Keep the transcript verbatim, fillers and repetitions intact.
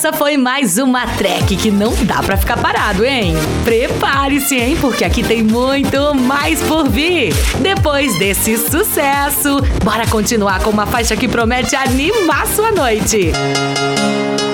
essa foi mais uma track que não dá pra ficar parado, hein? Prepare-se, hein? Porque aqui tem muito mais por vir. Depois desse sucesso, bora continuar com uma faixa que promete animar sua noite.